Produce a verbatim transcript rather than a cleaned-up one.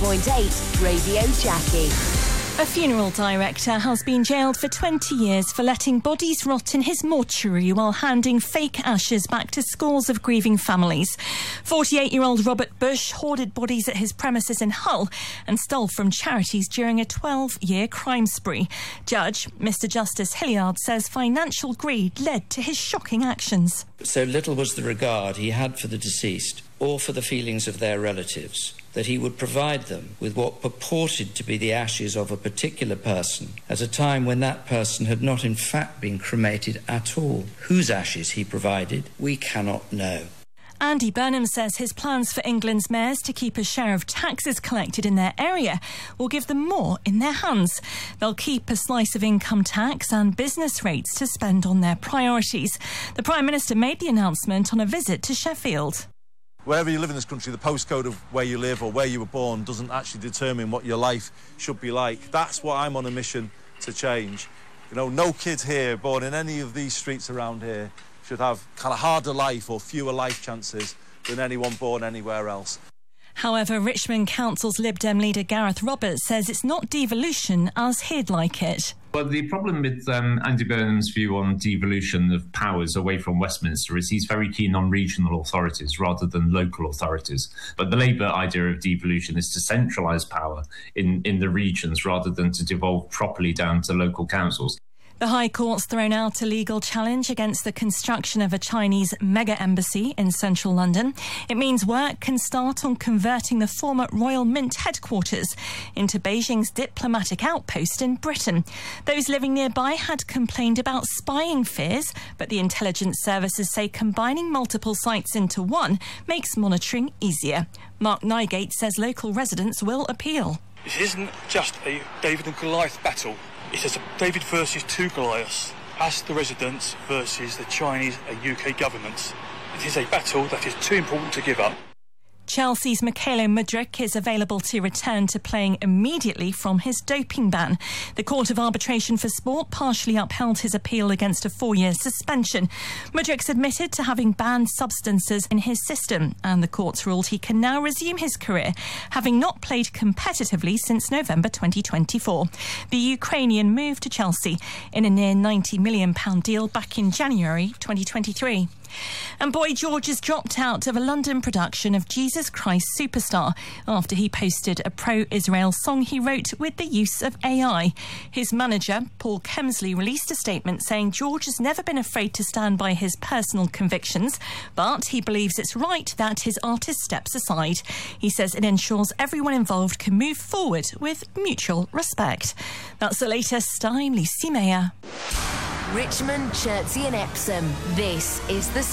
point eight Radio Jackie. A funeral director has been jailed for twenty years for letting bodies rot in his mortuary while handing fake ashes back to scores of grieving families. forty-eight-year-old Robert Bush hoarded bodies at his premises in Hull and stole from charities during a twelve-year crime spree. Judge Mister Justice Hilliard says financial greed led to his shocking actions. So little was the regard he had for the deceased or for the feelings of their relatives that he would provide them with what purported to be the ashes of a particular person at a time when that person had not in fact been cremated at all. Whose ashes he provided, we cannot know. Andy Burnham says his plans for England's mayors to keep a share of taxes collected in their area will give them more in their hands. They'll keep a slice of income tax and business rates to spend on their priorities. The Prime Minister made the announcement on a visit to Sheffield. Wherever you live in this country, the postcode of where you live or where you were born doesn't actually determine what your life should be like. That's what I'm on a mission to change. You know, no kids here born in any of these streets around here should have kind of harder life or fewer life chances than anyone born anywhere else. However, Richmond Council's Lib Dem leader Gareth Roberts says it's not devolution as he'd like it. Well, the problem with um, Andy Burnham's view on devolution of powers away from Westminster is he's very keen on regional authorities rather than local authorities. But the Labour idea of devolution is to centralise power in, in the regions rather than to devolve properly down to local councils. The High Court's thrown out a legal challenge against the construction of a Chinese mega-embassy in central London. It means work can start on converting the former Royal Mint headquarters into Beijing's diplomatic outpost in Britain. Those living nearby had complained about spying fears, but the intelligence services say combining multiple sites into one makes monitoring easier. Mark Nygate says local residents will appeal. This isn't just a David and Goliath battle. It is a David versus two Goliaths, us the residents versus the Chinese and U K governments. It is a battle that is too important to give up. Chelsea's Mykhailo Mudryk is available to return to playing immediately from his doping ban. The Court of Arbitration for Sport partially upheld his appeal against a four-year suspension. Mudryk's admitted to having banned substances in his system, and the courts ruled he can now resume his career, having not played competitively since November twenty twenty-four. The Ukrainian moved to Chelsea in a near ninety million pounds deal back in January twenty twenty-three. And Boy George has dropped out of a London production of Jesus Christ Superstar after he posted a pro-Israel song he wrote with the use of A I. His manager, Paul Kemsley, released a statement saying George has never been afraid to stand by his personal convictions, but he believes it's right that his artist steps aside. He says it ensures everyone involved can move forward with mutual respect. That's the latest. I'm Lucy Mayer. Richmond, Chertsey and Epsom. This is the